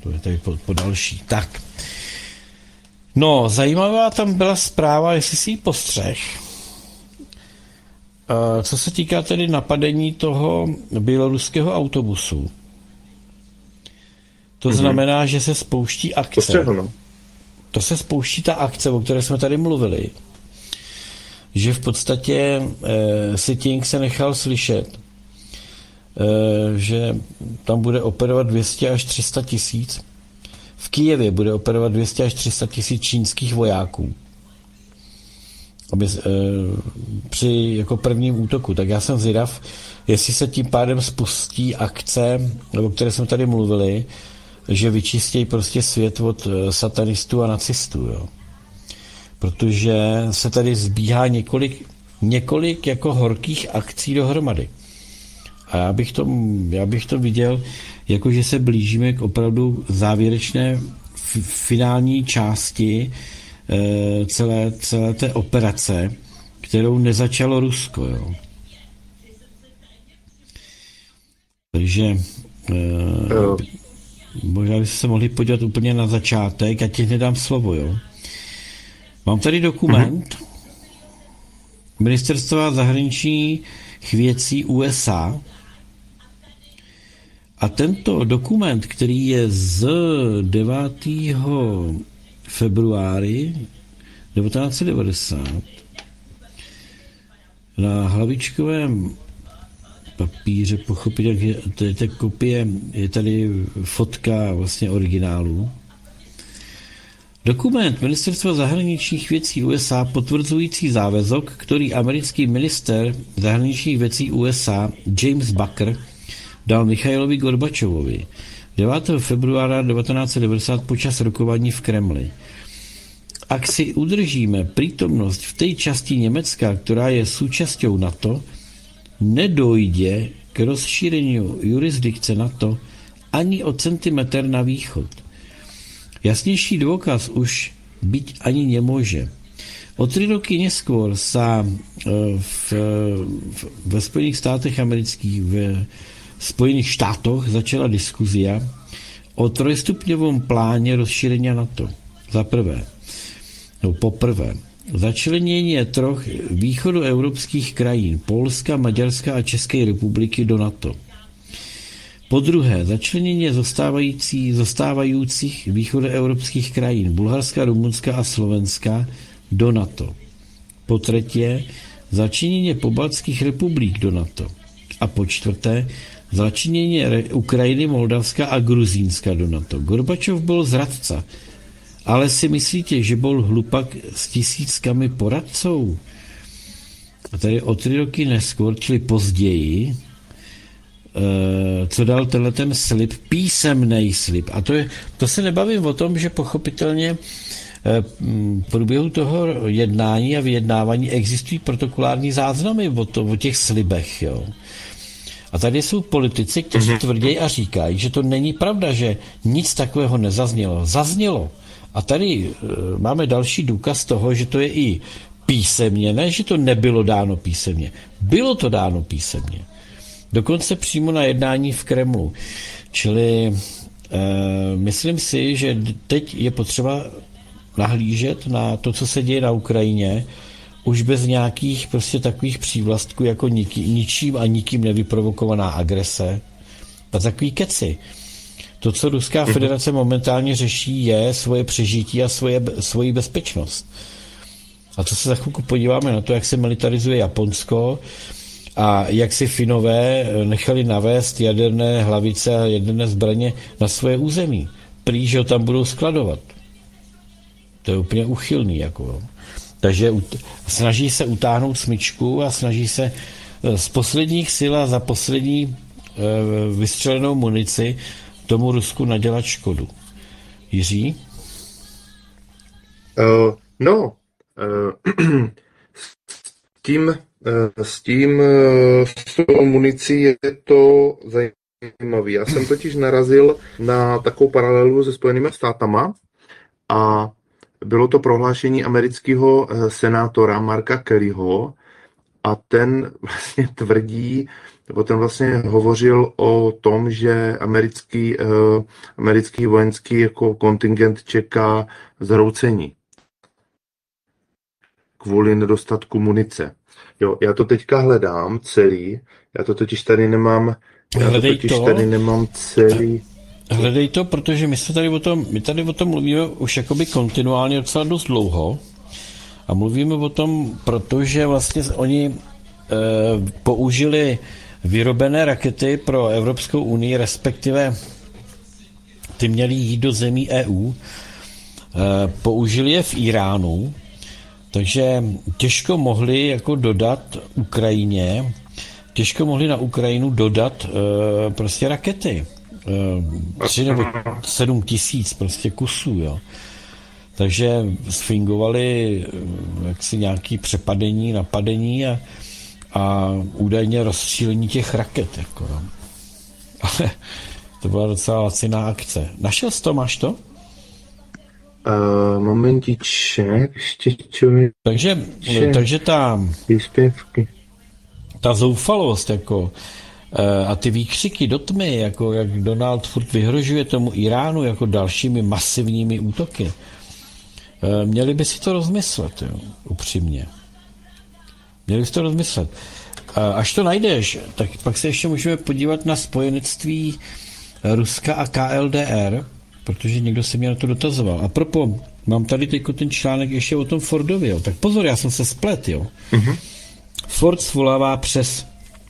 To je tady po další. Tak. No, zajímavá tam byla zpráva, jestli si ji postřeh. Co se týká tedy napadení toho běloruského autobusu, to znamená, že se spouští akce. To se spouští ta akce, o které jsme tady mluvili. Že v podstatě Sitting se nechal slyšet, že tam bude operovat 200 až 300 tisíc. V Kyjevě bude operovat 200 až 300 tisíc čínských vojáků. Aby, při jako prvním útoku. Tak já jsem zvědav, jestli se tím pádem spustí akce, o které jsme tady mluvili, že vyčistějí prostě svět od satanistů a nacistů. Jo. Protože se tady zbíhá několik jako horkých akcí dohromady. A já bych to viděl, jako že se blížíme k opravdu závěrečné finální části celé té operace, kterou nezačalo Rusko. Jo. Takže možná byste se mohli podívat úplně na začátek, já ti nedám slovo. Jo. Mám tady dokument Ministerstva zahraničních věcí USA a tento dokument, který je z 9. februári 1990 na hlavičkovém papíře, pochopitelně, to je ta kopie, je tady fotka vlastně originálu. Dokument Ministerstva zahraničních věcí USA potvrzující závazek, který americký minister zahraničních věcí USA James Baker dal Michailovi Gorbačovovi 9. februára 1990 počas rokování v Kremli. Ak si udržíme prítomnosť v tej časti Německa, která je súčasťou NATO, nedojde k rozšíreniu jurisdikce NATO ani o centimetr na východ. Jasnější dôkaz už byť ani nemôže. O 3 roky neskôr sa ve Spojených státech amerických, v Spojených štátoch začala diskuzia o trojstupňovom pláne rozšírenia NATO. Za prvé, poprvé, začlenění 3 východoevropských krajín, Polska, Maďarska a České republiky do NATO. Po druhé, začlenění zostávajících východoevropských krajín, Bulharska, Rumunska a Slovenska do NATO. Po třetí, začlenění pobaltských republik do NATO. A po čtvrté, začlenění Ukrajiny, Moldavska a Gruzínska do NATO. Gorbačov byl zradca. Ale si myslíte, že byl hlupak s tisíckami poradců? A tady o 3 roky neskôr, čili později, co dal ten slib, písemný slib. A to se nebavím o tom, že pochopitelně v průběhu toho jednání a vyjednávání existují protokolární záznamy o těch slibech. Jo. A tady jsou politici, kteří tvrdí a říkají, že to není pravda, že nic takového nezaznělo. Zaznělo. A tady máme další důkaz toho, že to je i písemně, ne, že to nebylo dáno písemně. Bylo to dáno písemně. Dokonce přímo na jednání v Kremlu. Čili myslím si, že teď je potřeba nahlížet na to, co se děje na Ukrajině, už bez nějakých prostě takových přívlastků jako ničím a nikým nevyprovokovaná agrese a takový keci. To, co Ruská federace momentálně řeší, je svoje přežití a svoji bezpečnost. A to se za chvilku podíváme na to, jak se militarizuje Japonsko a jak si Finové nechali navést jaderné hlavice a jaderné zbraně na svoje území. Prý, že ho tam budou skladovat. To je úplně uchylný. Jako. Takže snaží se utáhnout smyčku a snaží se z posledních sil a za poslední vystřelenou munici tomu Rusku nadělat škodu. Jiří? S tou municí je to zajímavé. Já jsem totiž narazil na takovou paralelu se Spojenými státama a bylo to prohlášení amerického senátora Marka Kellyho a ten vlastně tvrdí, nebo ten vlastně hovořil o tom, že americký vojenský jako kontingent čeká zhroucení kvůli nedostatku munice. Jo, já to teďka hledám celý, já to totiž tady nemám, tady nemám celý. Hledej to, protože my tady o tom mluvíme už jakoby kontinuálně docela dost dlouho a mluvíme o tom, protože vlastně oni použili vyrobené rakety pro Evropskou unii, respektive ty měly jít do zemí EU, použili je v Iránu, takže těžko mohli jako dodat Ukrajině, těžko mohli na Ukrajinu dodat prostě rakety. 3 nebo 7 tisíc prostě kusů, jo. Takže sfingovali jaksi nějaký přepadení, napadení a údajně rozstřílení těch raket, jako, no. Ale to byla docela laciná akce. Našel jsi to, máš to? Momentiček, ještě člověk. Takže ta zoufalost, jako, a ty výkřiky do tmy, jako jak Donald furt vyhrožuje tomu Iránu jako dalšími masivními útoky, měli by si to rozmyslet, jo, upřímně. Měli by si to rozmyslet. Až to najdeš, tak pak se ještě můžeme podívat na spojenectví Ruska a KLDR, protože někdo se mě na to dotazoval. A propos, mám tady teďko ten článek ještě o tom Fordovi, jo. Tak pozor, já jsem se splet, jo. Mm-hmm. Ford svolává přes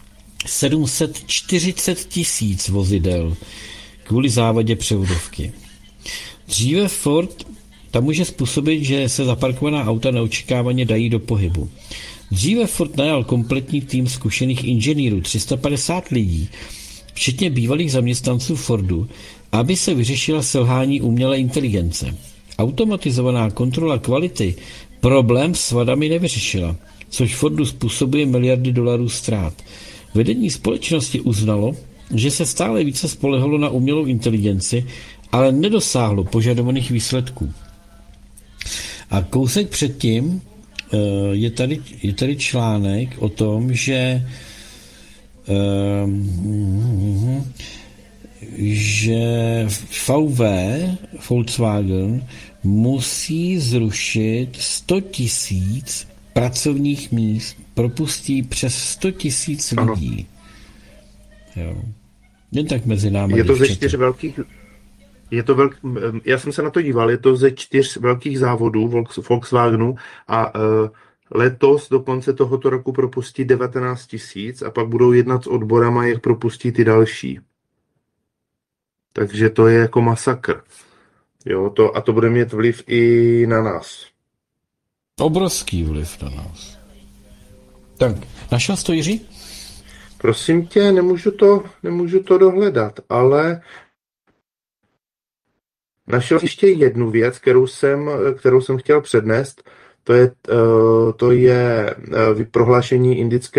740 tisíc vozidel kvůli závadě převodovky. Dříve Ford tam může způsobit, že se zaparkovaná auta neočekávaně dají do pohybu. Dříve Ford najal kompletní tým zkušených inženýrů, 350 lidí, včetně bývalých zaměstnanců Fordu, aby se vyřešila selhání umělé inteligence. Automatizovaná kontrola kvality problém s vadami nevyřešila, což Fordu způsobuje miliardy dolarů ztrát. Vedení společnosti uznalo, že se stále více spolehlo na umělou inteligenci, ale nedosáhlo požadovaných výsledků. A kousek předtím je tady článek o tom, že Volkswagen musí zrušit 100 tisíc pracovních míst, propustí přes 100 tisíc lidí. Jo. Jen tak mezi námi. Je to ze 4 velkých... já jsem se na to díval, je to ze 4 velkých závodů Volkswagenu a letos do konce tohoto roku propustí 19 tisíc a pak budou jednat s odborama, jak propustí ty další. Takže to je jako masakr. Jo, to bude mít vliv i na nás. Obrovský vliv na nás. Tak, našel jsi to, Jiří? Prosím tě, nemůžu to dohledat, ale našel ještě jednu věc, kterou jsem chtěl přednést. To je prohlášení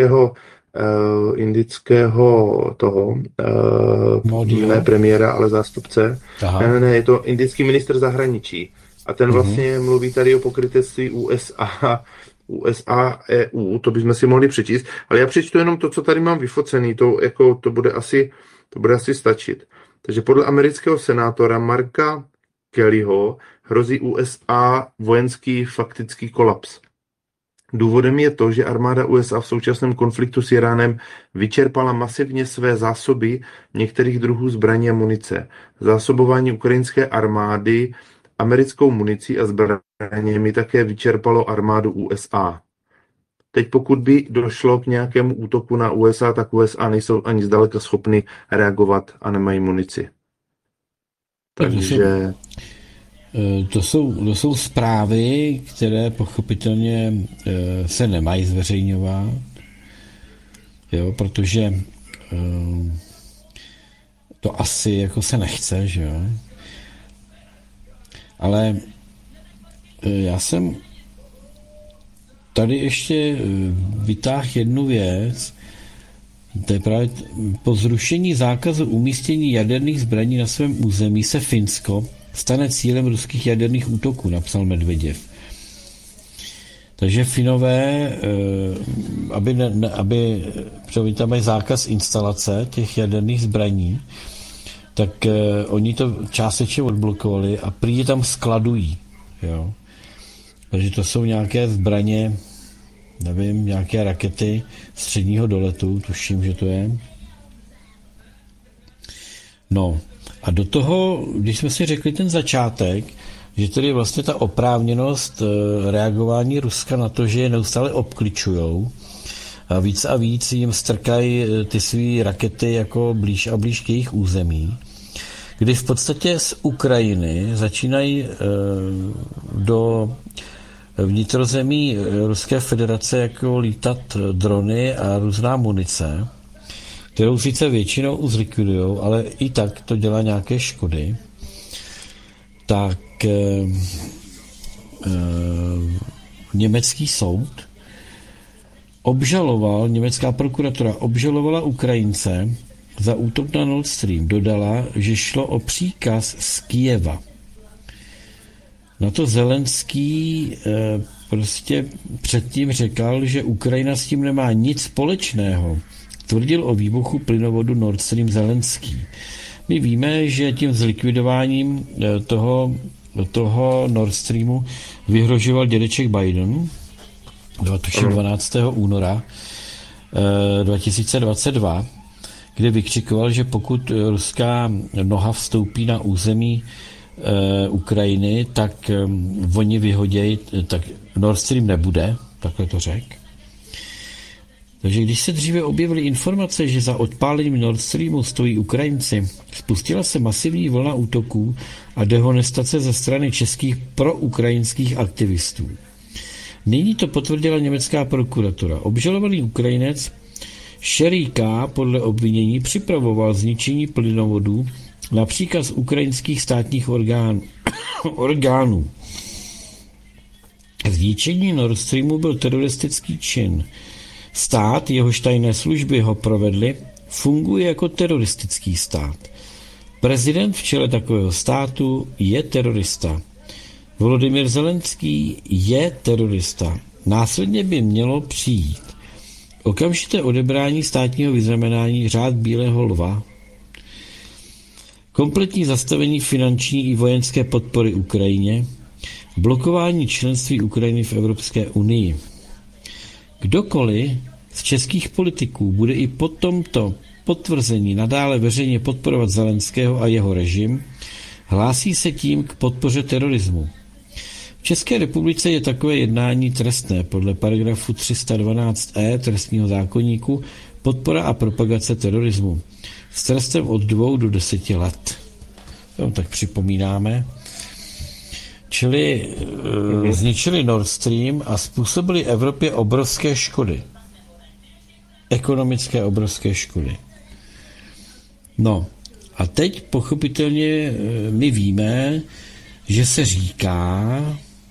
indického toho, ne premiéra, ale zástupce. Ne, je to indický ministr zahraničí. A ten vlastně mluví tady o pokrytectví USA, EU, to bychom si mohli přečíst, ale já přečtu jenom to, co tady mám vyfocený, to bude asi stačit. Takže podle amerického senátora Marka Kellyho hrozí USA vojenský faktický kolaps. Důvodem je to, že armáda USA v současném konfliktu s Iránem vyčerpala masivně své zásoby některých druhů zbraní a munice. Zásobování ukrajinské armády americkou municí a zbraněmi také vyčerpalo armádu USA. Teď pokud by došlo k nějakému útoku na USA, tak USA nejsou ani zdaleka schopny reagovat a nemají munici. Takže... To jsou zprávy, které pochopitelně se nemají zveřejňovat, jo, protože to asi jako se nechce, že jo. Ale já jsem tady ještě vytáhl jednu věc, to je právě po zrušení zákazu umístění jaderných zbraní na svém území se Finsko stane cílem ruských jaderných útoků, napsal Medveděv. Takže Finové, aby tam mají zákaz instalace těch jaderných zbraní, tak oni to částečně odblokovali a prý je tam skladují. Jo. Takže to jsou nějaké zbraně, nevím, nějaké rakety středního doletu, tuším, že to je. No a do toho, když jsme si řekli ten začátek, že tedy vlastně ta oprávněnost reagování Ruska na to, že je neustále obkličujou a víc jim strkají ty své rakety jako blíž a blíž k jejich území, kdy v podstatě z Ukrajiny začínají do vnitrozemí Ruské federace jako lítat drony a různá munice, kterou sice většinou zlikvidujou, ale i tak to dělá nějaké škody, tak německý soud německá prokuratura obžalovala Ukrajince za útok na Nord Stream. Dodala, že šlo o příkaz z Kyjeva. Na to Zelenský prostě předtím řekl, že Ukrajina s tím nemá nic společného. Tvrdil o výbuchu plynovodu Nord Stream Zelenský. My víme, že tím zlikvidováním toho Nord Streamu vyhrožoval dědeček Biden 12. února 2022, kde vykřikoval, že pokud ruská noha vstoupí na území Ukrajiny, tak oni vyhodějí, tak Nord Stream nebude, takhle to řekl. Takže když se dříve objevily informace, že za odpálením Nord Streamu stojí Ukrajinci, spustila se masivní vlna útoků a dehonestace ze strany českých proukrajinských aktivistů. Nyní to potvrdila německá prokuratura. Obžalovaný Ukrajinec Šeríka podle obvinění připravoval zničení plynovodů na příkaz ukrajinských státních orgánů. Zničení Nord Streamu byl teroristický čin. Stát, jehož tajné služby ho provedly, funguje jako teroristický stát. Prezident v čele takového státu je terorista. Volodymyr Zelenský je terorista. Následně by mělo přijít okamžité odebrání státního vyznamenání Řád bílého lva, kompletní zastavení finanční i vojenské podpory Ukrajině, blokování členství Ukrajiny v Evropské unii. Kdokoliv z českých politiků bude i po tomto potvrzení nadále veřejně podporovat Zelenského a jeho režim, hlásí se tím k podpoře terorismu. V České republice je takové jednání trestné podle paragrafu 312e trestního zákoníku podpora a propagace terorismu s trestem od 2 do 10 let. To tak připomínáme. Čili zničili Nord Stream a způsobili Evropě obrovské škody. Ekonomické obrovské škody. No a teď pochopitelně my víme, že se říká,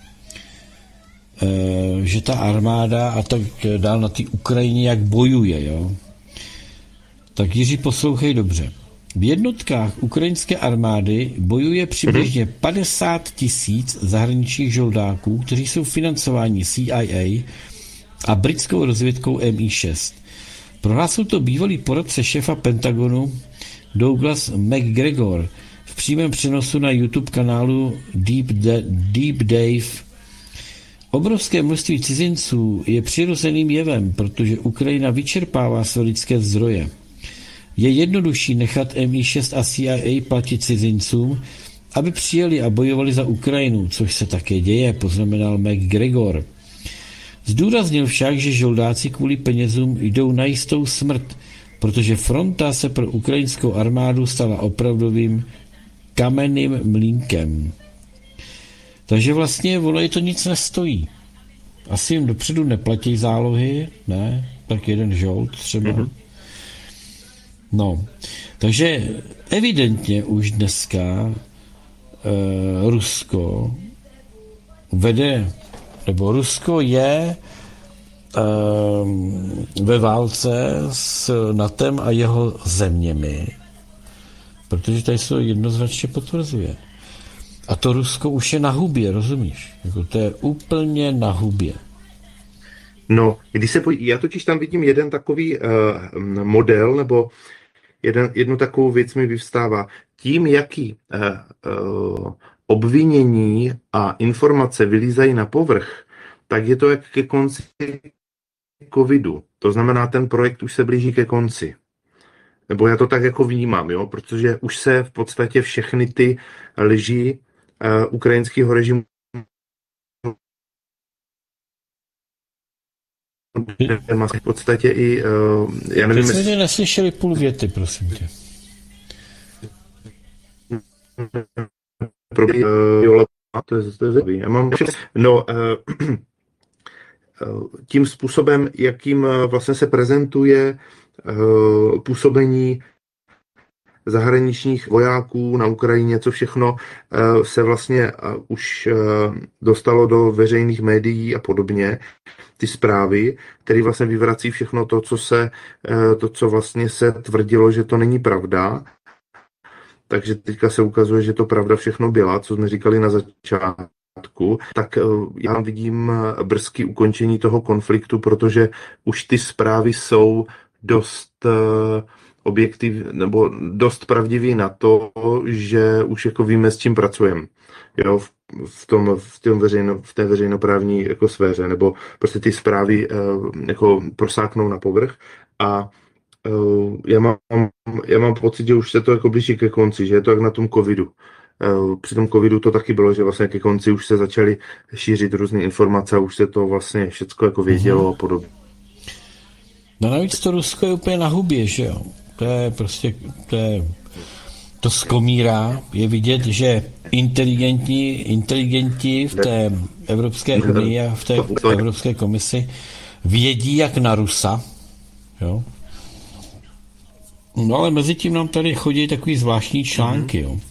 že ta armáda a tak dál na té Ukrajině jak bojuje, jo. Tak Jiří, poslouchej dobře. V jednotkách ukrajinské armády bojuje přibližně 50 000 zahraničních žoldáků, kteří jsou financováni CIA a britskou rozvědkou MI6. Prohlásil to bývalý poradce šéfa Pentagonu Douglas McGregor v přímém přenosu na YouTube kanálu Deep Dave. Obrovské množství cizinců je přirozeným jevem, protože Ukrajina vyčerpává své lidské zdroje. Je jednodušší nechat MI6 a CIA platit cizincům, aby přijeli a bojovali za Ukrajinu, což se také děje, poznamenal McGregor. Zdůraznil však, že žoldáci kvůli penězům jdou na jistou smrt, protože fronta se pro ukrajinskou armádu stala opravdovým kamenným mlýnkem. Takže vlastně ono je to nic nestojí. Asi jim dopředu neplatí zálohy, ne? Tak jeden žold třeba. No, takže evidentně už dneska Rusko vede, nebo Rusko je ve válce s NATOem a jeho zeměmi, protože tady se to jednoznačně potvrzuje. A to Rusko už je na hubě, rozumíš? Jako to je úplně na hubě. No, já totiž tam vidím jeden takový model, nebo jednu takovou věc mi vyvstává. Tím, jaký obvinění a informace vylízají na povrch, tak je to jak ke konci covidu. To znamená, ten projekt už se blíží ke konci. Nebo já to tak jako vnímám, jo? Protože už se v podstatě všechny ty lži ukrajinského režimu v podstatě i, já nevím, Teď jsme tě neslyšeli půl věty, prosím tě. to je zajímavý. Já mám, no, tím způsobem, jakým vlastně se prezentuje působení zahraničních vojáků na Ukrajině, co všechno se vlastně už dostalo do veřejných médií a podobně, ty zprávy, které vlastně vyvrací všechno to, co vlastně se tvrdilo, že to není pravda. Takže teďka se ukazuje, že to pravda všechno byla, co jsme říkali na začátku. Tak já vidím brzký ukončení toho konfliktu, protože už ty zprávy jsou dost nebo dost pravdivý na to, že už jako víme, s čím pracujeme. Jo, v té veřejnoprávní jako sféře, nebo prostě ty zprávy jako prosáknou na povrch a já mám pocit, že už se to jako blíží ke konci, že je to jak na tom covidu. Při tom covidu to taky bylo, že vlastně ke konci už se začaly šířit různé informace a už se to vlastně všecko jako vědělo a podobně. No navíc to Rusko je úplně na hubě, že jo? To je prostě, to skomírá. Je vidět, že inteligenti v té Evropské unii a v té Evropské komisi vědí jak na Rusa, jo? No ale mezi tím nám tady chodí takový zvláštní články, jo?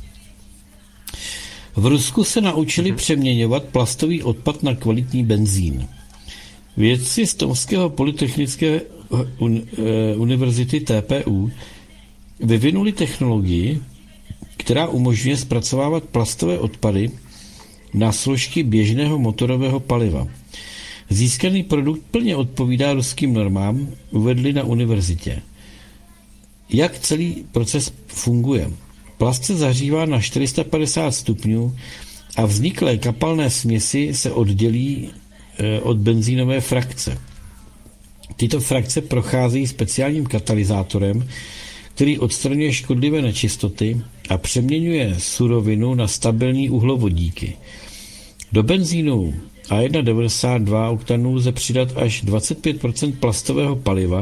V Rusku se naučili přeměňovat plastový odpad na kvalitní benzín. Vědci z Tomského polytechnické univerzity TPU vyvinuli technologii, která umožňuje zpracovávat plastové odpady na složky běžného motorového paliva. Získaný produkt plně odpovídá ruským normám, uvedli na univerzitě. Jak celý proces funguje? Plast se zahřívá na 450 stupňů a vzniklé kapalné směsi se oddělí od benzínové frakce. Tyto frakce procházejí speciálním katalyzátorem, který odstraňuje škodlivé nečistoty a přeměňuje surovinu na stabilní uhlovodíky. Do benzínu A1,92 oktanů lze přidat až 25% plastového paliva,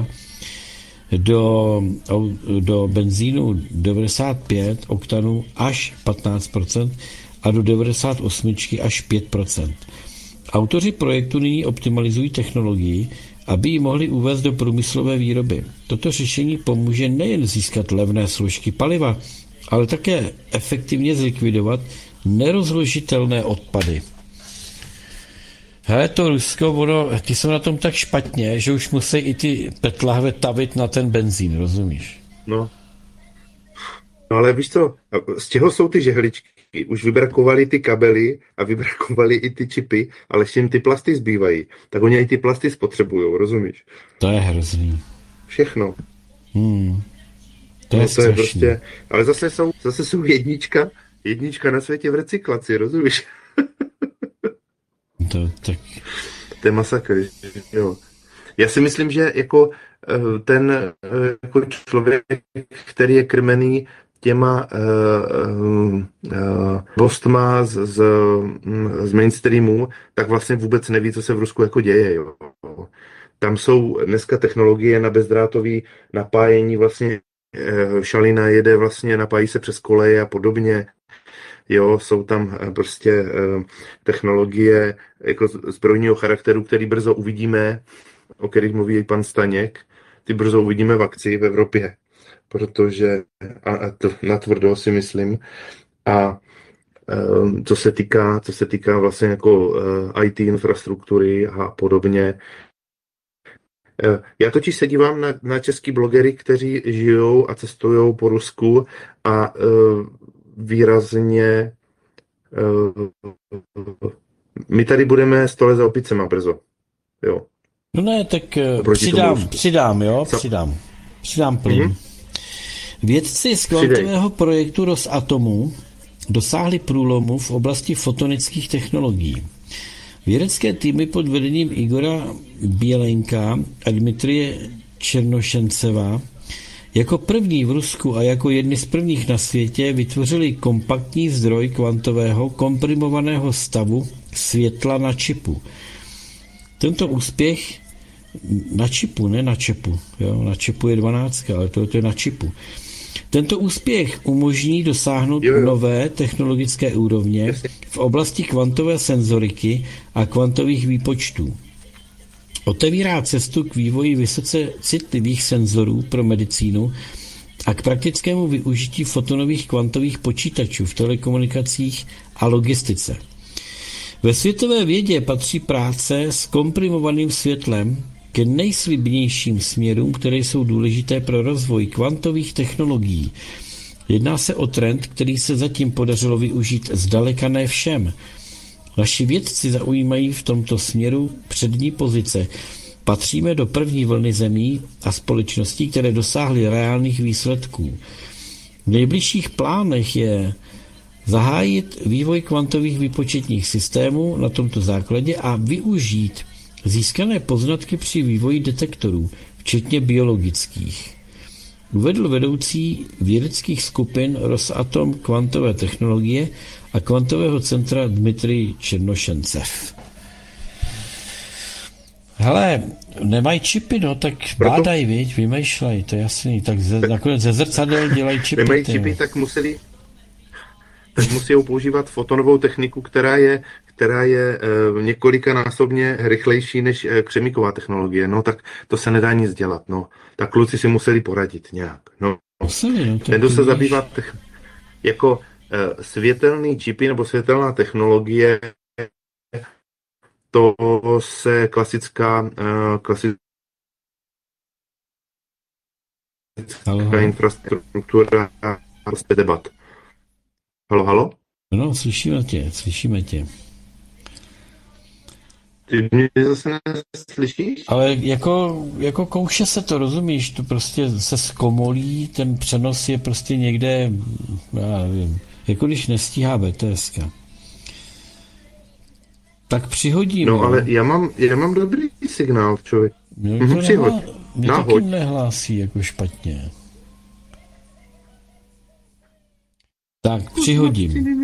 do benzínu 95 oktanů až 15% a do 98 až 5%. Autoři projektu nyní optimalizují technologii, aby ji mohli uvést do průmyslové výroby. Toto řešení pomůže nejen získat levné složky paliva, ale také efektivně zlikvidovat nerozložitelné odpady. Hele, to Rusko, ty jsou na tom tak špatně, že už musí i ty petlahve tavit na ten benzín, rozumíš? No ale víš co, z čeho jsou ty žehličky? Už vybrakovali ty kabely a vybrakovali i ty čipy, ale ještě jim ty plasty zbývají. Tak oni i ty plasty spotřebujou, rozumíš? To je hrozný. Všechno. To je to je prostě, ale zase jsou jednička na světě v recyklaci, rozumíš? To je masakr, jo. Já si myslím, že jako ten jako člověk, který je krmený těma vostma z mainstreamu, tak vlastně vůbec neví, co se v Rusku jako děje. Jo. Tam jsou dneska technologie na bezdrátový napájení, vlastně šalina jede vlastně, napájí se přes koleje a podobně. Jo, jsou tam prostě technologie jako zbrojního charakteru, který brzo uvidíme, o kterých mluví i pan Staněk, ty brzo uvidíme v akci v Evropě, protože natvrdo si myslím. A co se týká vlastně jako IT infrastruktury a podobně. Já totiž se dívám na český blogery, kteří žijou a cestují po Rusku a výrazně my tady budeme stole za opicema brzo. Jo. No ne, tak Oproti tomu Rusku. přidám plyn. Vědci z kvantového projektu Rosatomu dosáhli průlomu v oblasti fotonických technologií. Vědecké týmy pod vedením Igora Bělenka a Dmitrie Černošenceva jako první v Rusku a jako jedni z prvních na světě vytvořili kompaktní zdroj kvantového komprimovaného stavu světla na čipu. Tento úspěch na čipu, ne na čepu. Jo? Na čepu je 12, ale to je na čipu. Tento úspěch umožní dosáhnout nové technologické úrovně v oblasti kvantové senzoriky a kvantových výpočtů. Otevírá cestu k vývoji vysoce citlivých senzorů pro medicínu a k praktickému využití fotonových kvantových počítačů v telekomunikacích a logistice. Ve světové vědě patří práce s komprimovaným světlem k nejslibnějším směrům, které jsou důležité pro rozvoj kvantových technologií. Jedná se o trend, který se zatím podařilo využít zdaleka ne všem. Naši vědci zaujímají v tomto směru přední pozice. Patříme do první vlny zemí a společností, které dosáhly reálných výsledků. V nejbližších plánech je zahájit vývoj kvantových výpočetních systémů na tomto základě a využít získané poznatky při vývoji detektorů, včetně biologických. Uvedl vedoucí vědeckých skupin Rosatom kvantové technologie a kvantového centra Dmitrij Černošencev. Teď nemají čipy, no, tak bádají, viď, vymýšlej, to je jasný, tak nakonec ze zrcadel dělají čipy. Nemají čipy, tak musí používat fotonovou techniku, která je několikanásobně rychlejší než křemíková technologie. No tak to se nedá nic dělat. No. Tak kluci si museli poradit nějak. No. Ten, kdo se zabývá jako světelný čipy nebo světelná technologie, to se klasická infrastruktura prostě debat. Halo? No, slyšíme tě. Ty mě zase neslyšíš? Ale jako kouše se to, rozumíš, to prostě se zkomolí, ten přenos je prostě někde, já nevím, jako když nestíhá BTS. Tak přihodím. No, ale já mám dobrý signál, člověk. Mě taky nehlásí jako špatně. Tak, přihodím.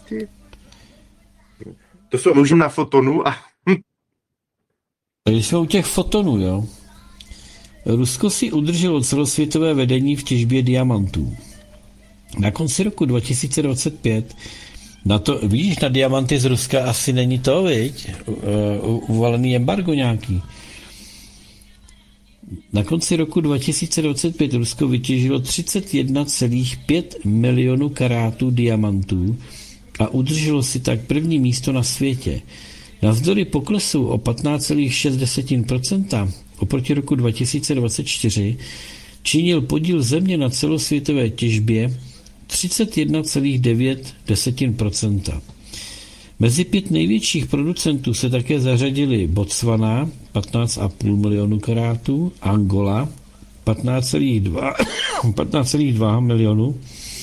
To jsou můžeme na fotonu a... Tady jsme u těch fotonů, jo. Rusko si udrželo celosvětové vedení v těžbě diamantů. Na konci roku 2025 vidíš, na diamanty z Ruska asi není to, viď? Uvalený embargo nějaký. Na konci roku 2025 Rusko vytěžilo 31,5 milionu karátů diamantů a udrželo si tak první místo na světě. Navzdory poklesu o 15,6% oproti roku 2024 činil podíl země na celosvětové těžbě 31,9%. Mezi 5 největších producentů se také zařadili Botswana 15,5 milionu karátů, Angola 15,2 milionu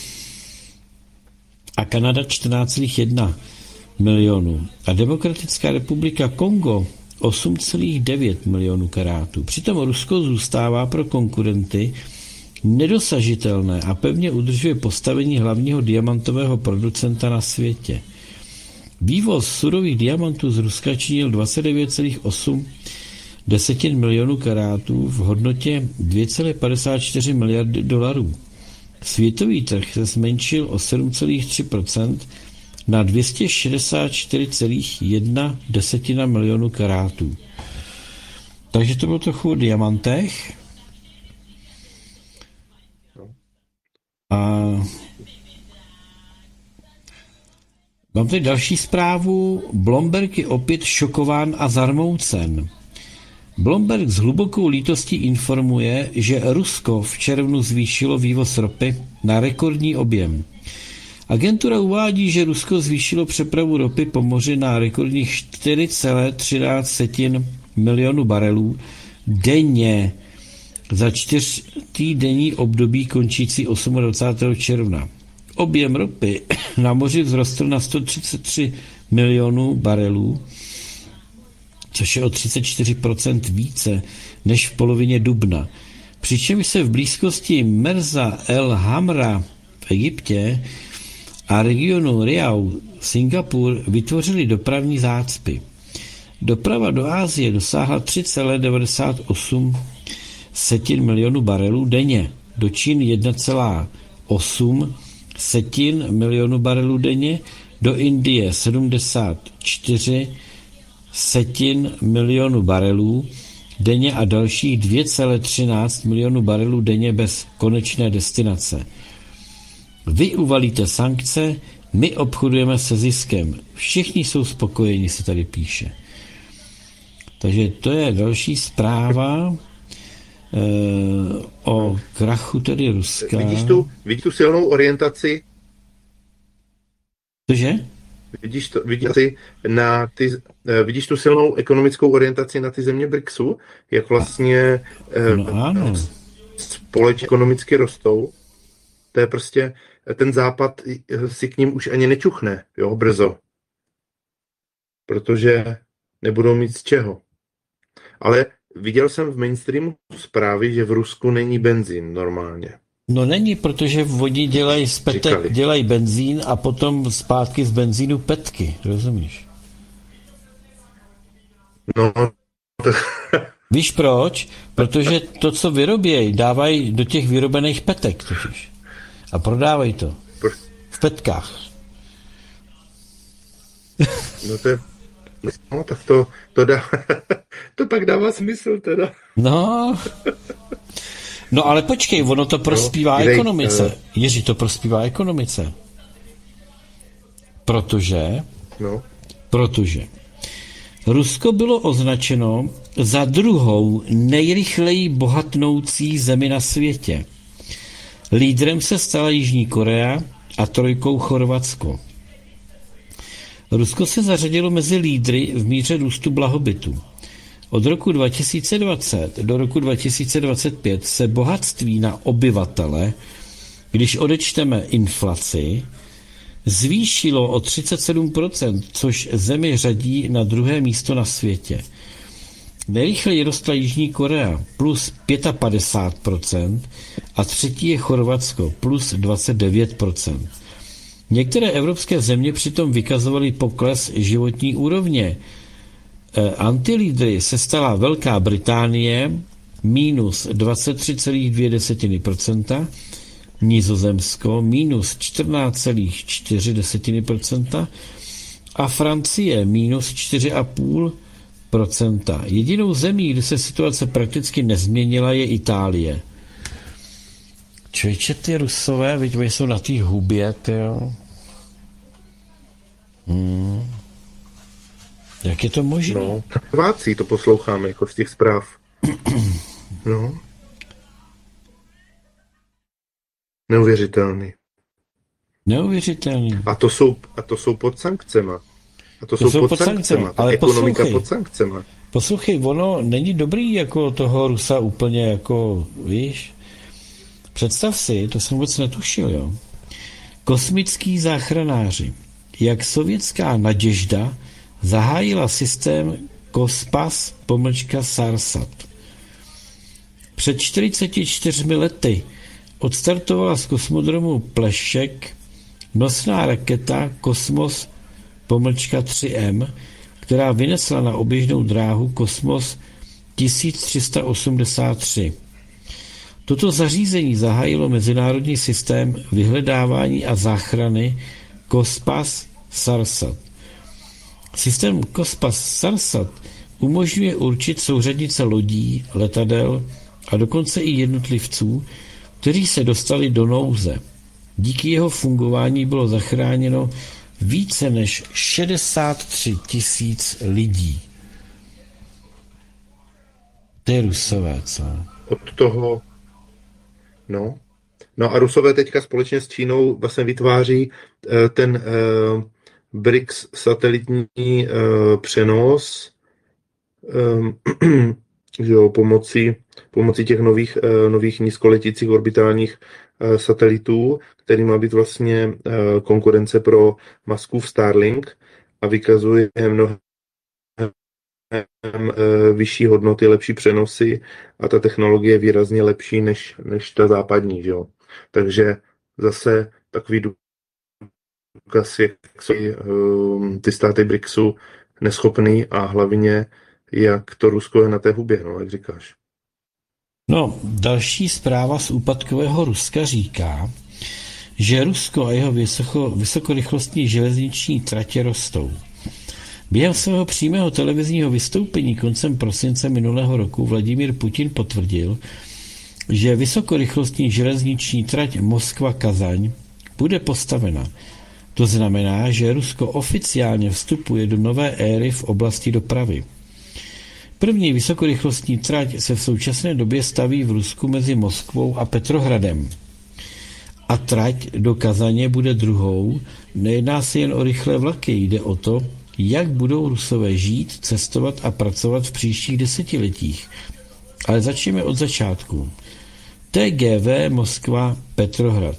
a Kanada 14,1 milionu a Demokratická republika Kongo 8,9 milionů karátů. Přitom Rusko zůstává pro konkurenty nedosažitelné a pevně udržuje postavení hlavního diamantového producenta na světě. Vývoz surových diamantů z Ruska činil 29,8 milionů karátů v hodnotě 2,54 miliardy dolarů. Světový trh se zmenšil o 7,3% na 264,1 milionu karátů. Takže to bylo trochu o diamantech. A mám tady další zprávu. Bloomberg je opět šokován a zarmoucen. Bloomberg s hlubokou lítostí informuje, že Rusko v červnu zvýšilo vývoz ropy na rekordní objem. Agentura uvádí, že Rusko zvýšilo přepravu ropy po moři na rekordních 4,13 milionů barelů denně za 4týdenní období končící 28. června. Objem ropy na moři vzrostl na 133 milionů barelů, což je o 34% více než v polovině dubna. Přičemž se v blízkosti Merza El Hamra v Egyptě a regionu Riau Singapur vytvořily dopravní zácpy. Doprava do Asie dosáhla 3,98 milionu barelů denně, do Číny 1,8 milionu barelů denně, do Indie 74 milionu barelů denně a dalších 2,13 milionu barelů denně bez konečné destinace. Vy uvalíte sankce, my obchodujeme se ziskem. Všichni jsou spokojeni, se tady píše. Takže to je další zpráva o krachu tedy Ruska. Vidíš tu silnou orientaci? Cože? Vidíš tu silnou ekonomickou orientaci na ty země BRICSu? Jak vlastně ano. společně ekonomicky rostou? To je prostě, ten západ si k ním už ani nečuchne, jo, brzo. Protože nebudou mít z čeho. Ale viděl jsem v mainstreamu zprávy, že v Rusku není benzín normálně. No není, protože oni dělají z petek, dělají benzín a potom zpátky z benzínu petky, rozumíš? No, to... Víš proč? Protože to, co vyrobějí, dávají do těch vyrobených petek totiž. A prodávají to. V petkách. No to je... No, tak to dá... to pak dává smysl teda. No ale počkej, ono to prospívá ekonomice. Jiří, to prospívá ekonomice. Protože Rusko bylo označeno za druhou nejrychleji bohatnoucí zemi na světě. Lídrem se stala Jižní Korea a trojkou Chorvatsko. Rusko se zařadilo mezi lídry v míře růstu blahobytu. Od roku 2020 do roku 2025 se bohatství na obyvatele, když odečteme inflaci, zvýšilo o 37%, což zemi řadí na druhé místo na světě. Nejrychleji rostla Jižní Korea plus 55% a třetí je Chorvatsko plus 29%. Některé evropské země přitom vykazovaly pokles životní úrovně. Antilídry se stala Velká Británie minus 23,2%, Nizozemsko minus 14,4% a Francie minus 4,5%. Jedinou zemí, kde se situace prakticky nezměnila, je Itálie. Člověče, ty Rusové, viď, jsou na té hubě, tyjo. Jak je to možné? No, Chorváci to posloucháme jako z těch zpráv. No. Neuvěřitelný. A to jsou pod sankcema. To jsou pod sankcema. Ale ekonomika pod sankcema. Poslouchej, ono není dobrý jako toho Rusa úplně jako, víš? Představ si, to jsem vůbec netušil, jo. Kosmický záchranáři. Jak sovětská Naděžda zahájila systém Kospas-Sarsat. Před 44 lety odstartovala z kosmodromu Plešek nosná raketa Kosmos-3M, která vynesla na oběžnou dráhu Kosmos 1383. Toto zařízení zahájilo mezinárodní systém vyhledávání a záchrany Kospas-Sarsat. Systém Kospas-Sarsat umožňuje určit souřadnice lodí, letadel a dokonce i jednotlivců, kteří se dostali do nouze. Díky jeho fungování bylo zachráněno více než 63 000 lidí. Ty Rusové, co? Od toho... No a Rusové teďka společně s Čínou vlastně vytváří ten BRICS satelitní přenos že jo, pomocí těch nových nízkoletících orbitálních satelitů, který má být vlastně konkurence pro Muskův Starlink a vykazuje mnohem vyšší hodnoty, lepší přenosy a ta technologie je výrazně lepší než ta západní. Že jo. Takže zase takový důkaz, jak jsou ty státy BRICSu neschopný a hlavně jak to Rusko je na té hubě, no, jak říkáš. No, další zpráva z úpadkového Ruska říká, že Rusko a jeho vysokorychlostní železniční tratě rostou. Během svého přímého televizního vystoupení koncem prosince minulého roku Vladimír Putin potvrdil, že vysokorychlostní železniční trať Moskva-Kazaň bude postavena. To znamená, že Rusko oficiálně vstupuje do nové éry v oblasti dopravy. První vysokorychlostní trať se v současné době staví v Rusku mezi Moskvou a Petrohradem. A trať do Kazaně bude druhou. Nejedná se jen o rychlé vlaky, jde o to, jak budou Rusové žít, cestovat a pracovat v příštích desetiletích. Ale začneme od začátku. TGV Moskva Petrohrad.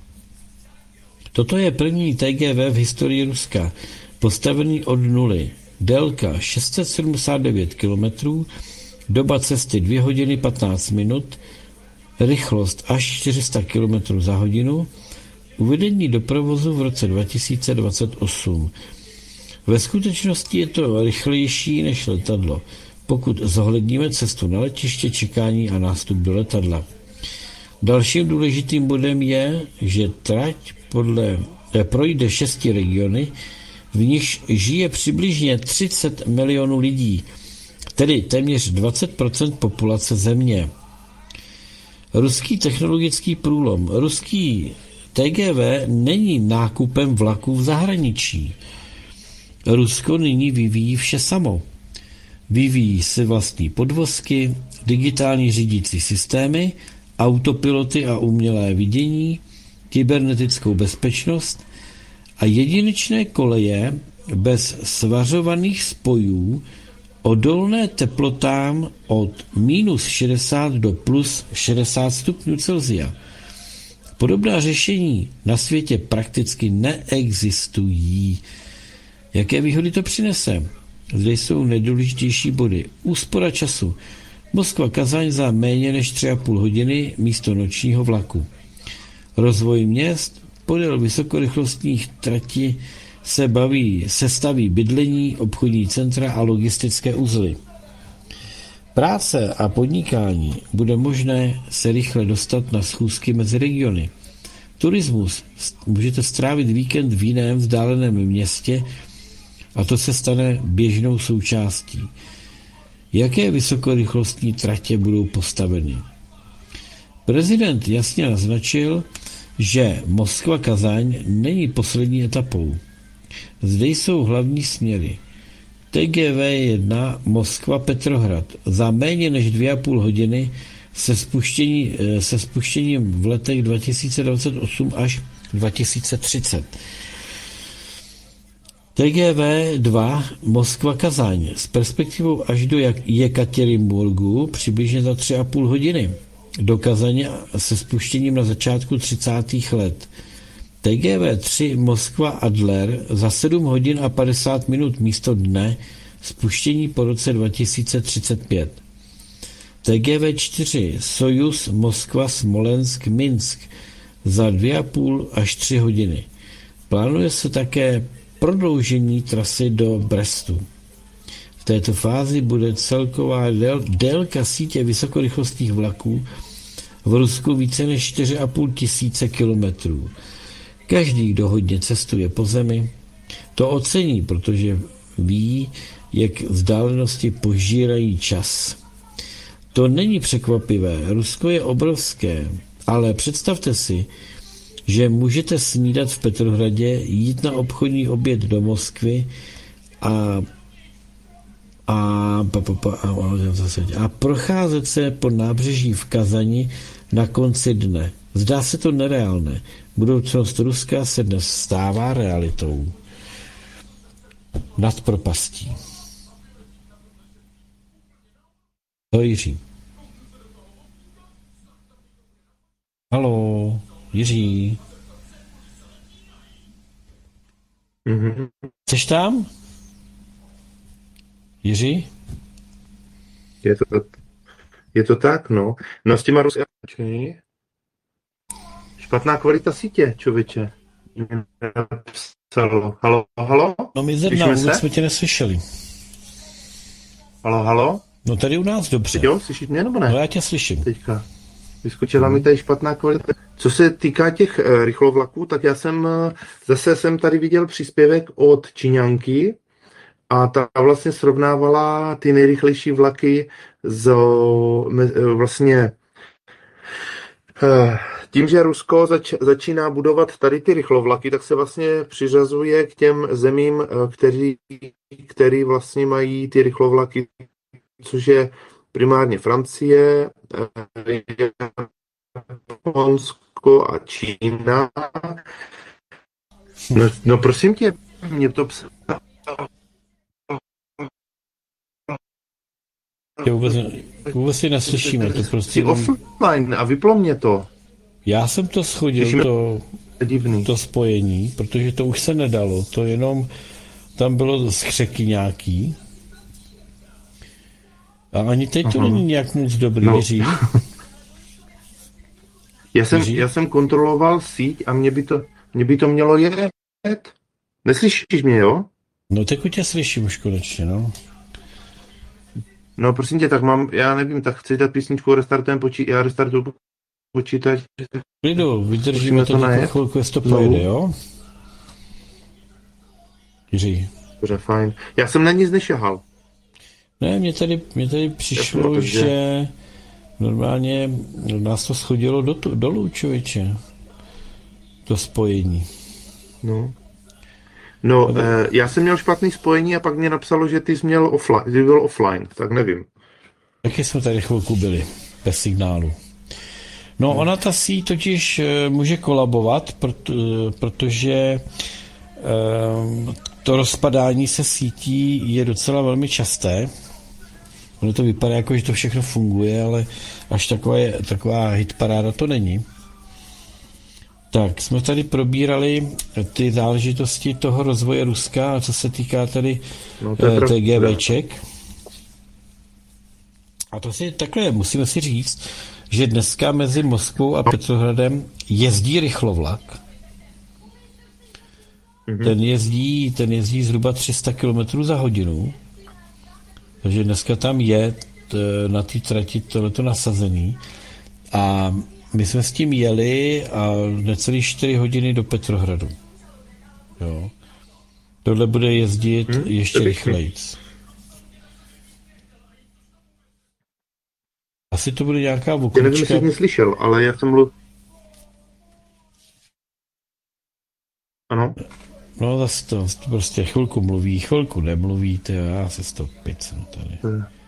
Toto je první TGV v historii Ruska, postavený od nuly. Délka 679 km, doba cesty 2 hodiny 15 minut, rychlost až 400 km za hodinu, uvedení do provozu v roce 2028. Ve skutečnosti je to rychlejší než letadlo, pokud zohledníme cestu na letiště, čekání a nástup do letadla. Dalším důležitým bodem je, že trať projde 6 regiony, v nichž žije přibližně 30 milionů lidí, tedy téměř 20% populace země. Ruský technologický průlom. Ruský TGV není nákupem vlaků v zahraničí. Rusko nyní vyvíjí vše samo. Vyvíjí si vlastní podvozky, digitální řídící systémy, autopiloty a umělé vidění, kybernetickou bezpečnost a jedinečné koleje bez svařovaných spojů odolné teplotám od -60 do +60 stupňů Celsia. Podobná řešení na světě prakticky neexistují. Jaké výhody to přinese? Zde jsou nejdůležitější body. Úspora času. Moskva-Kazaň za méně než 3,5 hodiny místo nočního vlaku. Rozvoj měst podél vysokorychlostních trati se staví bydlení, obchodní centra a logistické uzly. Práce a podnikání bude možné se rychle dostat na schůzky mezi regiony. Turismus. Můžete strávit víkend v jiném vzdáleném městě a to se stane běžnou součástí. Jaké vysokorychlostní tratě budou postaveny? Prezident jasně naznačil, že Moskva-Kazaň není poslední etapou. Zde jsou hlavní směry. TGV 1 Moskva-Petrohrad za méně než 2,5 hodiny se spuštěním v letech 2028 až 2030. TGV 2 Moskva-Kazaň s perspektivou až do Jekaterinburgu přibližně za 3,5 hodiny. Do Kazaně se spuštěním na začátku 30. let. TGV 3 Moskva-Adler za 7 hodin a 50 minut místo dne, spuštění po roce 2035. TGV 4 Sojuz Moskva-Smolensk-Minsk za 2,5 až 3 hodiny. Plánuje se také prodloužení trasy do Brestu. V této fázi bude celková délka sítě vysokorychlostních vlaků v Rusku více než 4,5 tisíce kilometrů. Každý, kdo hodně cestuje po zemi, to ocení, protože ví, jak vzdálenosti požírají čas. To není překvapivé, Rusko je obrovské, ale představte si, že můžete snídat v Petrohradě, jít na obchodní oběd do Moskvy a procházet se po nábřeží v Kazani na konci dne. Zdá se to nereálné. Budoucnost Ruska se dnes stává realitou. Nad propastí. To je Jiří. Haló, Jiří. Mhm. Jseš tam? Jiří? Je to tak, no. No s těma Rusy... Špatná kvalita sítě, člověče. Halo, halo? No my zrovna Slyšíme vůbec se? jsme tě neslyšeli. Halo, halo? No tady u nás dobře. Jo, slyšíš mě nebo No ne? já tě slyším. Teďka. Vyskočila mi tady špatná kvalita. Co se týká těch rychlovlaků, tak já jsem zase tady viděl příspěvek od Číňanky a ta vlastně srovnávala ty nejrychlejší vlaky vlastně tím, že Rusko začíná budovat tady ty rychlovlaky, tak se vlastně přiřazuje k těm zemím, který vlastně mají ty rychlovlaky, což je primárně Francie, Japonsko a Čína. No prosím tě, mě to Tě vůbec si neslyšíme. To prostě jsi offline a vyplo mě to. já jsem to schodil, Slyšíme? to Divný. to spojení, protože to už se nedalo. To jenom tam bylo skřeky nějaký. A ani teď to není nějak moc dobrý, No. Jiří. Jiří? Já jsem kontroloval síť a mě by to mělo jet. Neslyšíš mě, jo? No teď tě slyším už konečně, no. No prosím tě, tak já nevím, tak chci dát písničku, já restartuju počítač. Klidu, vydržíme to Musíme to jako najet? chvilku, jestli to Znovu? pojede, jo? Jiří. Dobře, fajn. Já jsem na nic nešahal. Ne, mně tady přišlo, takže- že normálně nás to schodilo dolů, člověče. To spojení. No, já jsem měl špatný spojení a pak mě napsalo, že ty jsi byl offline, tak nevím. Taky jsme tady chvilku byli, bez signálu. No, ona ta síť totiž může kolabovat, protože to rozpadání se sítí je docela velmi časté. Ono to vypadá jako, že to všechno funguje, ale až taková hitparáda to není. Tak, jsme tady probírali ty záležitosti toho rozvoje Ruska, a co se týká tady No, to je pravda. TGVček. A to si takhle, musíme si říct, že dneska mezi Moskvou a Petrohradem jezdí rychlovlak. Ten jezdí zhruba 300 km za hodinu. Takže dneska tam je na té trati tohleto nasazený. A my jsme s tím jeli a necelý 4 hodiny do Petrohradu. Jo. Tohle bude jezdit ještě rychlejc. Asi to bude nějaká Já nevím, oklička. jestli jsi mě slyšel, ale já jsem mluvil. Ano. No zase to prostě chvilku mluví, chvilku nemluví, to já se z toho picnu tady.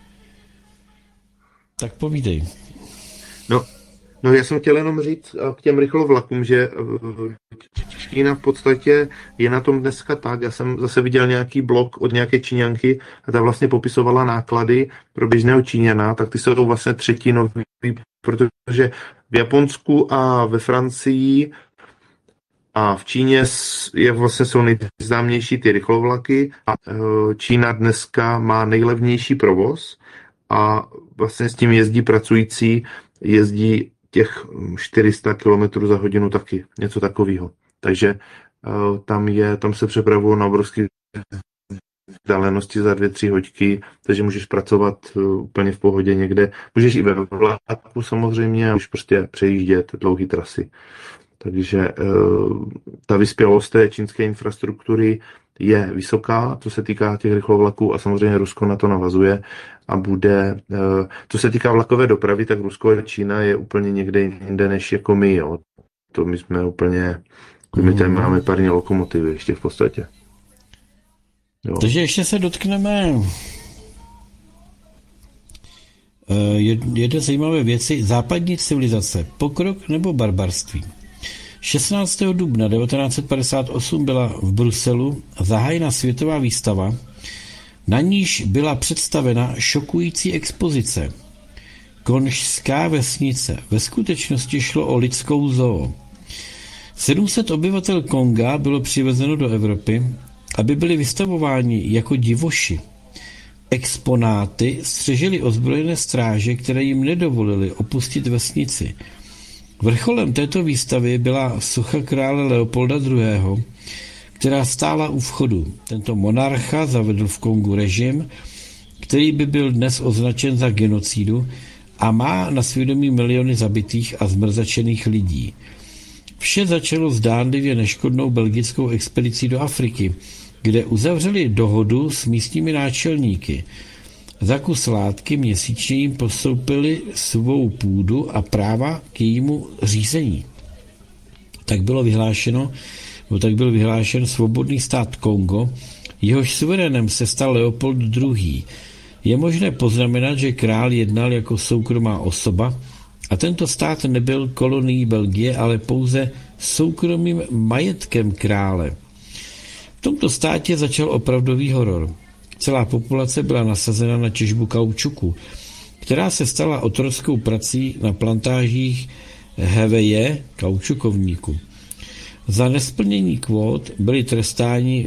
Tak povídej. No, já jsem chtěl jenom říct k těm rychlovlakům, že Čína v podstatě je na tom dneska tak. Já jsem zase viděl nějaký blog od nějaké Číňanky a ta vlastně popisovala náklady pro běžného Číňana, tak ty jsou vlastně třetinový, protože v Japonsku a ve Francii a v Číně jsou nejznámější ty rychlovlaky a Čína dneska má nejlevnější provoz a vlastně s tím jezdí těch 400 km za hodinu taky, něco takového. Takže tam se přepravují na obrovské vzdálenosti za 2-3 hoďky, takže můžeš pracovat úplně v pohodě někde. Můžeš i ve vlaku samozřejmě a můžeš prostě přejíždět dlouhé trasy. Takže ta vyspělost té čínské infrastruktury je vysoká, co se týká těch rychlovlaků a samozřejmě Rusko na to navazuje a bude, co se týká vlakové dopravy, tak Rusko a Čína je úplně někde jinde než jako my, jo. To my jsme úplně, my tady máme parní lokomotivy ještě v podstatě. Jo. Takže ještě se dotkneme jedné zajímavé věci. Západní civilizace, pokrok nebo barbarství. 16. dubna 1958 byla v Bruselu zahájena světová výstava, na níž byla představena šokující expozice konžská vesnice. Ve skutečnosti šlo o lidskou zoo. 700 obyvatel Konga bylo přivezeno do Evropy, aby byli vystavováni jako divoši. Exponáty střežily ozbrojené stráže, které jim nedovolily opustit vesnici. Vrcholem této výstavy byla socha krále Leopolda II., která stála u vchodu. Tento monarcha zavedl v Kongu režim, který by byl dnes označen za genocidu a má na svědomí miliony zabitých a zmrzačených lidí. Vše začalo zdánlivě neškodnou belgickou expedicí do Afriky, kde uzavřeli dohodu s místními náčelníky. Za kus látky měsíčně jim postoupili svou půdu a práva k jejímu řízení. Tak byl vyhlášen svobodný stát Kongo, jehož suverénem se stal Leopold II. Je možné poznamenat, že král jednal jako soukromá osoba a tento stát nebyl kolonií Belgie, ale pouze soukromým majetkem krále. V tomto státě začal opravdový horor. Celá populace byla nasazena na těžbu kaučuku, která se stala otrockou prací na plantážích heveje, kaučukovníku. Za nesplnění kvót byli trestáni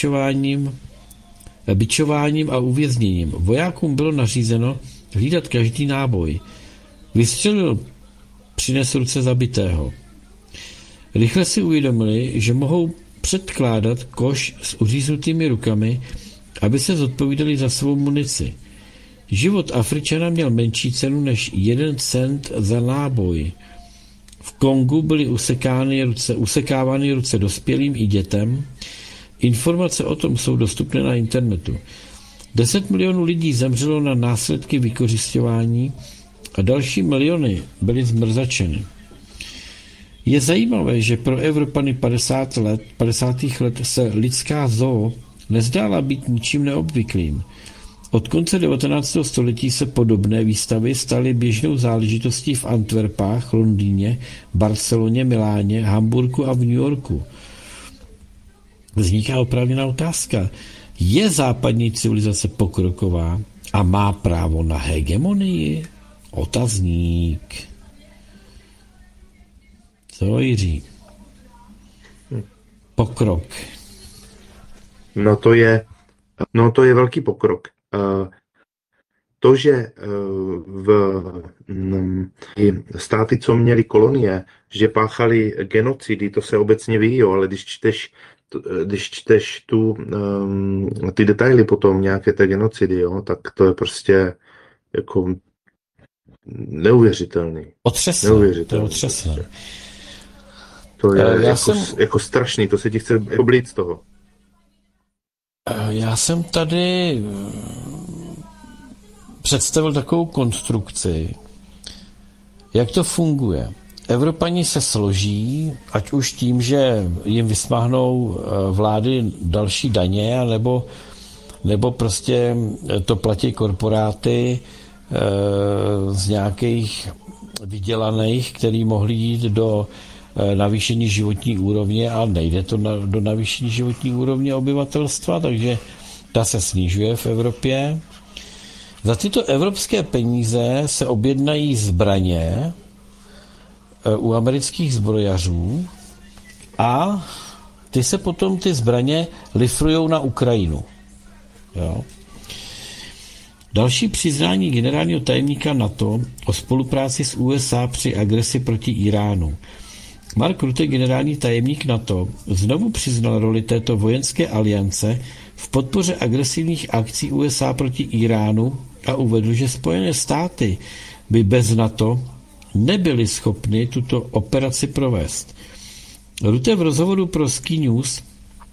bičováním a uvězněním. Vojákům bylo nařízeno hlídat každý náboj. Vystřelil, přines ruce zabitého. Rychle si uvědomili, že mohou předkládat koš s uříznutými rukami, aby se zodpovídali za svou munici. Život Afričana měl menší cenu než 1 cent za náboj. V Kongu byly usekávány ruce dospělým i dětem. Informace o tom jsou dostupné na internetu. 10 milionů lidí zemřelo na následky vykořisťování a další miliony byly zmrzačeny. Je zajímavé, že pro Evropany 50. let se lidská zoo nezdála být ničím neobvyklým. Od konce 19. století se podobné výstavy staly běžnou záležitostí v Antwerpách, Londýně, Barceloně, Miláně, Hamburku a v New Yorku. Vzniká oprávněná otázka. Je západní civilizace pokroková a má právo na hegemonii? Otazník. Co, Jiří? Pokrok. No to je velký pokrok. To, že i státy, co měly kolonie, že páchali genocidy, to se obecně ví, jo, ale když čteš ty detaily potom nějaké té genocidy, jo, tak to je prostě jako neuvěřitelný. Otřesné. To je jako strašný, to se ti chce oblít z toho. Já jsem tady představil takovou konstrukci, jak to funguje. Evropani se složí, ať už tím, že jim vysmáhnou vlády další daně, nebo prostě to platí korporáty z nějakých vydělaných, který mohli jít do navýšení životní úrovně a nejde to do navýšení životní úrovně obyvatelstva, takže ta se snižuje v Evropě. Za tyto evropské peníze se objednají zbraně u amerických zbrojařů a ty se potom ty zbraně lifrujou na Ukrajinu. Jo. Další přiznání generálního tajemníka NATO o spolupráci s USA při agresi proti Iránu. Mark Rutte, generální tajemník NATO, znovu přiznal roli této vojenské aliance v podpoře agresivních akcí USA proti Iránu a uvedl, že Spojené státy by bez NATO nebyly schopny tuto operaci provést. Rutte v rozhovoru pro Sky News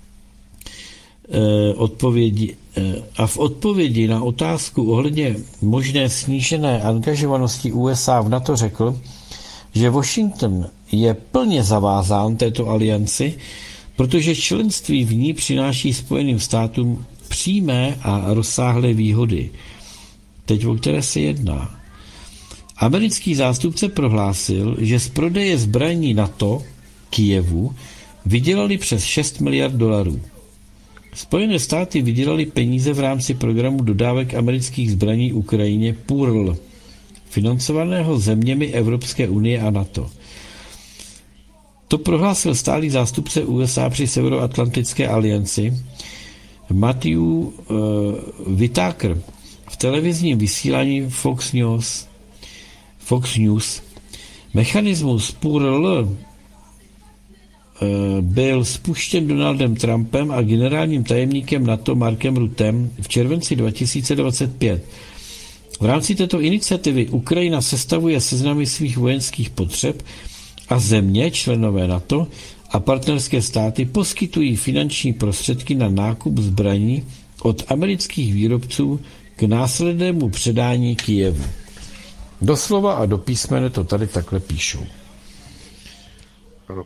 v odpovědi na otázku ohledně možné snížené angažovanosti USA v NATO řekl, že Washington je plně zavázán této alianci, protože členství v ní přináší Spojeným státům přímé a rozsáhlé výhody. Teď o které se jedná. Americký zástupce prohlásil, že z prodeje zbraní NATO Kyjevu vydělali přes 6 miliard dolarů. Spojené státy vydělali peníze v rámci programu dodávek amerických zbraní Ukrajině PURL. financovaného zeměmi Evropské unie a NATO. To prohlásil stálý zástupce USA při Severoatlantické alianci Matthew Whitaker v televizním vysílání Fox News. Mechanismus PURL byl spuštěn Donaldem Trumpem a generálním tajemníkem NATO Markem Ruttem v červenci 2025. V rámci této iniciativy Ukrajina sestavuje seznamy svých vojenských potřeb a země, členové NATO a partnerské státy poskytují finanční prostředky na nákup zbraní od amerických výrobců k následnému předání Kyjevu. Doslova a do písmene to tady takhle píšou. Ano.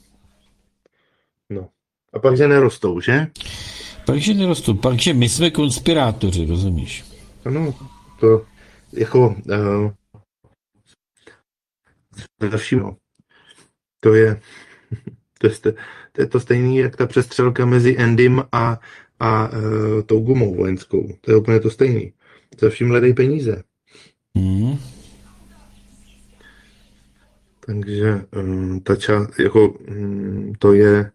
No. A pak, že nerostou, že? Pakže my jsme konspirátoři, rozumíš? Ano, to jako další, no. To je to stejný, jak ta přestřelka mezi Endym a tou gumou vojenskou. To je úplně to stejný. Za vším hledají peníze. Takže ta část, jako to je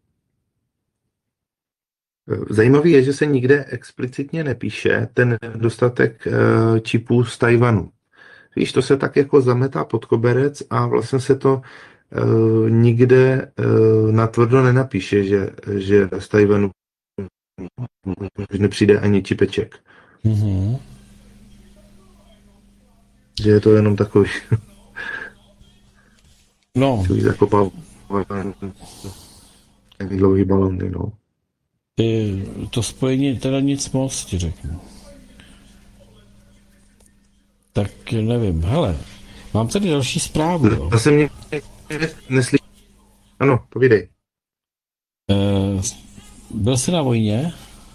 zajímavý je, že se nikde explicitně nepíše ten nedostatek čipů z Tajvanu. Víš, to se tak jako zametá pod koberec a vlastně se to nikde natvrdo nenapíše, že z Tajvanu nepřijde ani čipeček. Mm-hmm. Že je to jenom takový no. zakopávaný dlouhý balony, no. To spojení teda nic moc, ti řeknu. Tak nevím, hele, mám tady další zprávu. Jo. Zase mě neslyší. Ano, povídej. Byl jsi na vojně?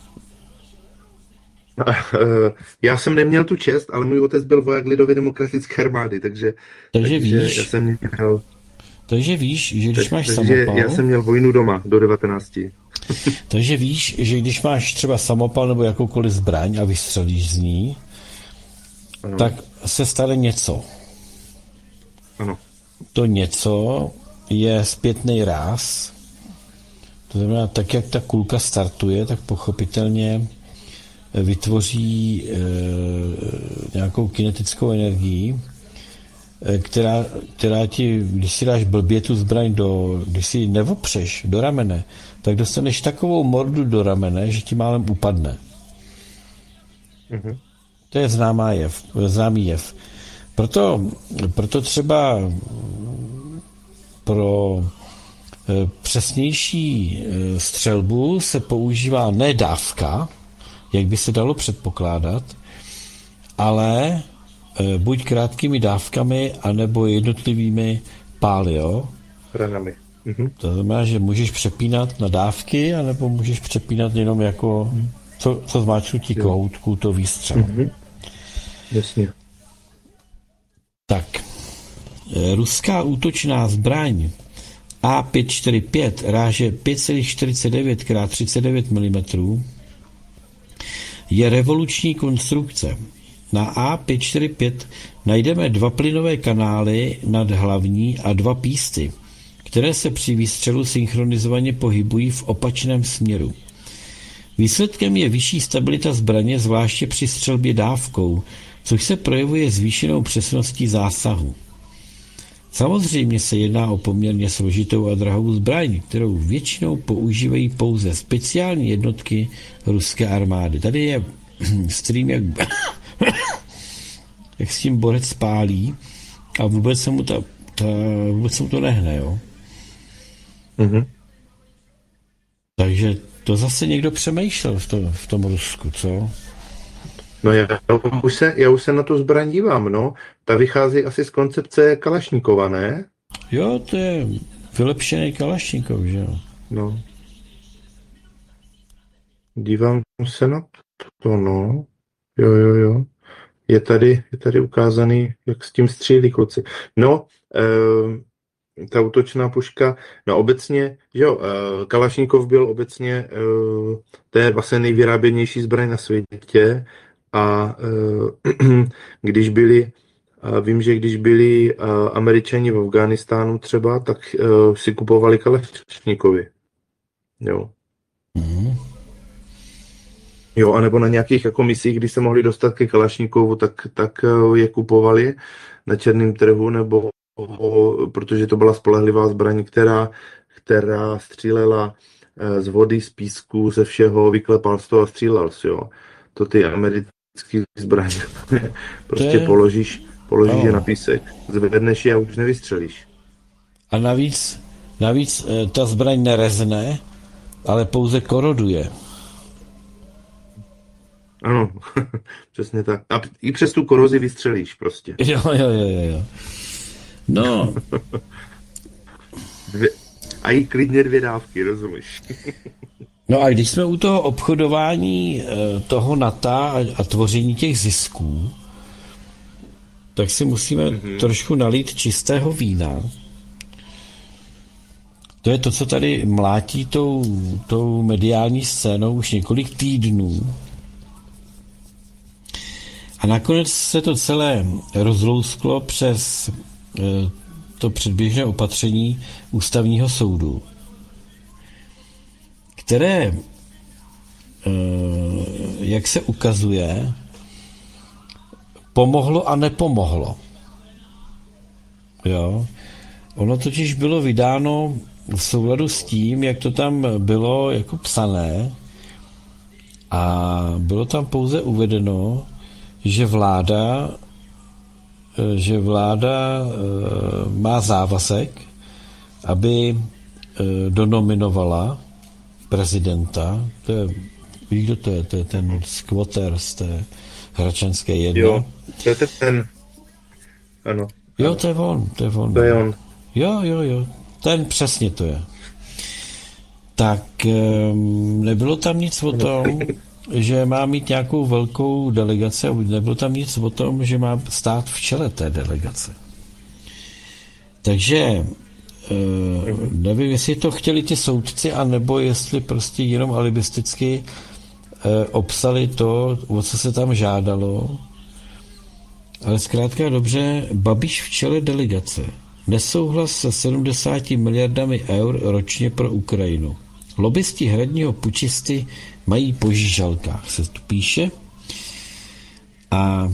Já jsem neměl tu čest, ale můj otec byl voják Lidově demokratické armády, takže víš, já jsem měl... Takže víš, že když máš takže samopal... já jsem měl vojnu doma do 19. Takže víš, že když máš třeba samopal nebo jakoukoliv zbraň a vystřelíš z ní, ano, tak se stane něco. Ano. To něco je zpětný ráz. To znamená, tak jak ta kulka startuje, tak pochopitelně vytvoří nějakou kinetickou energii, která ti, když si dáš blbě tu zbraň když si ji nevopřeš do ramene, tak dostaneš takovou mordu do ramene, že ti málem upadne. Mhm. To je známý jev. Proto třeba pro přesnější střelbu se používá ne dávka, jak by se dalo předpokládat, ale buď krátkými dávkami, anebo jednotlivými pály, jo? Ranami. Mhm. To znamená, že můžeš přepínat na dávky, anebo můžeš přepínat jenom jako co zmáčnutí kohoutku, to výstřel. Mhm. Jasně. Tak, ruská útočná zbraň A545 ráže 5,49 x 39 mm je revoluční konstrukce. Na A545 najdeme 2 plynové kanály nad hlavní a 2 písty, které se při výstřelu synchronizovaně pohybují v opačném směru. Výsledkem je vyšší stabilita zbraně, zvláště při střelbě dávkou, což se projevuje zvýšenou přesností zásahu. Samozřejmě se jedná o poměrně složitou a drahou zbraň, kterou většinou používají pouze speciální jednotky ruské armády. Tady je stream, jak s tím borec pálí a vůbec se mu to nehne, jo. Mhm. Takže to zase někdo přemýšlel v tom Rusku, co? No já už se na tu zbraň dívám, no. Ta vychází asi z koncepce Kalašníkova, ne? Jo, to je vylepšený Kalašníkov, že jo. No. Dívám se na to, no. Jo. Je tady ukázaný, jak s tím střílí kluci. No, ta útočná puška, no obecně, že jo, Kalašníkov byl obecně, to je vlastně nejvyráběnější zbraň na světě a když byly Vím, že když byli Američani v Afghánistánu třeba, tak si kupovali Kalašníkovi. Jo. Mhm. Jo, anebo na nějakých jako misích, kdy se mohli dostat ke Kalašníkovu, tak je kupovali na černém trhu, nebo protože to byla spolehlivá zbraň, která střílela z vody, z písku, ze všeho, vyklepal z toho a střílel si, jo. To ty americké zbraně prostě je- položíš je na ano. písek, zvedneš je a už nevystřelíš. A navíc ta zbraň nerezne, ale pouze koroduje. Ano, přesně tak. A i přes tu korozi vystřelíš prostě. Jo. No, A i klidně 2 dávky, rozumíš? no a když jsme u toho obchodování toho NATO a tvoření těch zisků, tak si musíme trošku nalít čistého vína. To je to, co tady mlátí tou mediální scénou už několik týdnů. A nakonec se to celé rozlousklo přes to předběžné opatření ústavního soudu, které, jak se ukazuje, pomohlo a nepomohlo. Jo? Ono totiž bylo vydáno v souladu s tím, jak to tam bylo jako psané, a bylo tam pouze uvedeno, že vláda má závazek, aby donominovala prezidenta. Víš, kdo to je? To je ten squatter z té Hračanské 1. Jo, to je ten, ano. Jo, to je on. To je on. Jo. Ten přesně to je. Tak nebylo tam nic o tom, že má mít nějakou velkou delegaci, a nebylo tam nic o tom, že má stát v čele té delegace. Takže nevím, jestli to chtěli ty soudci, anebo jestli prostě jenom alibisticky obsali to, o co se tam žádalo. Ale zkrátka dobře, Babiš v čele delegace. Nesouhlas se 70 miliardami eur ročně pro Ukrajinu. Lobbysti hradního pučisty mají po žížalkách, se tu píše. A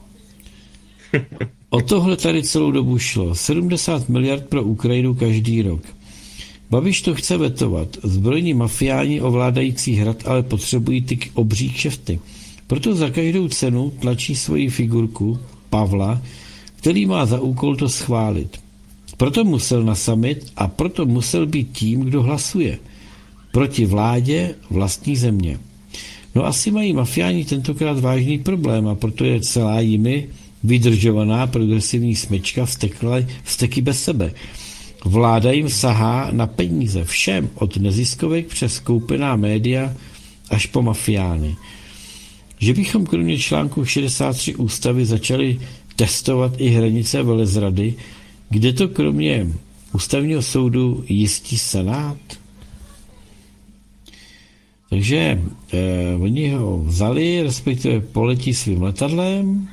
o tohle tady celou dobu šlo. 70 miliard pro Ukrajinu každý rok. Babiš to chce vetovat. Zbrojní mafiáni ovládající hrad ale potřebují ty obří kšefty. Proto za každou cenu tlačí svoji figurku Pavla, který má za úkol to schválit. Proto musel na summit a proto musel být tím, kdo hlasuje. Proti vládě vlastní země. No asi mají mafiáni tentokrát vážný problém a proto je celá jimi vydržovaná progresivní smečka vzteky bez sebe. Vláda jim sahá na peníze všem, od neziskovek přes koupená média až po mafiány. Že bychom kromě článku 63 ústavy začali testovat i hranice velezrady, kde to kromě ústavního soudu jistí senát? Takže oni ho vzali, respektive poletí svým letadlem.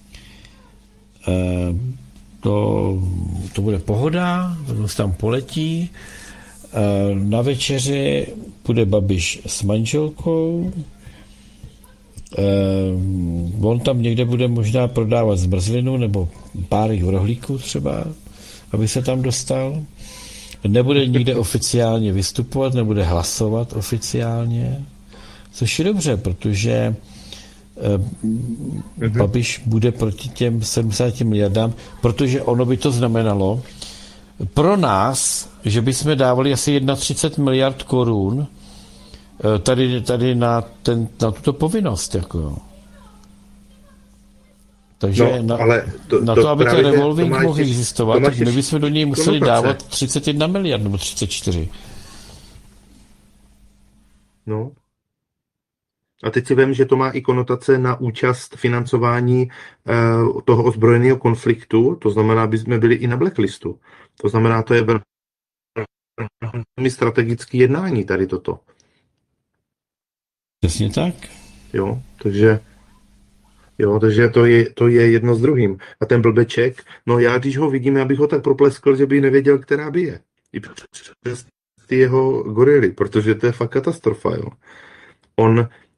To bude pohoda, to se tam poletí. Na večeři půjde Babiš s manželkou. On tam někde bude možná prodávat zmrzlinu nebo párek v rohlíku třeba, aby se tam dostal. Nebude nikde oficiálně vystupovat, nebude hlasovat oficiálně, což je dobře, protože Babiš bude proti těm 70 miliardám, protože ono by to znamenalo pro nás, že bychom dávali asi 31 miliard korun tady na tuto povinnost. Jako. Takže na to, aby ten revolving mohl existovat, tak my bychom do něj museli dávat 31 miliard nebo 34. No. A teď si vím, že to má i konotace na účast financování toho ozbrojeného konfliktu, to znamená, aby jsme byli i na blacklistu. To znamená, to je velmi strategické jednání tady toto. Přesně tak. Jo, takže Jo, takže to je jedno s druhým. A ten blbeček, no já když ho vidím, já bych ho tak propleskl, že by nevěděl, která bije. I přes ty jeho gorily, protože to je fakt katastrofa, jo. On